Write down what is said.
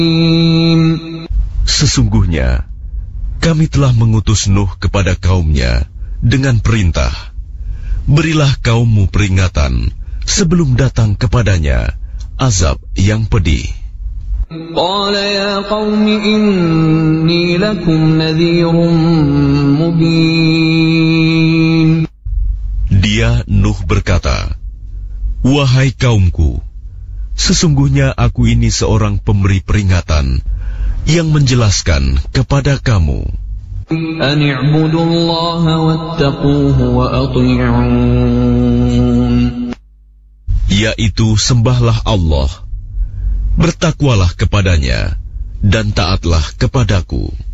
Sesungguhnya kami telah mengutus Nuh kepada kaumnya dengan perintah, berilah kaummu peringatan sebelum datang kepadanya azab yang pedih. قال يا قوم إني لكم نذير مبين. Dia Nuh berkata, wahai kaumku, sesungguhnya aku ini seorang pemberi peringatan yang menjelaskan kepada kamu. An i'budu Allah wattaquhu wa ati'un. Yaitu sembahlah Allah, bertakwalah kepadanya, dan taatlah kepadaku.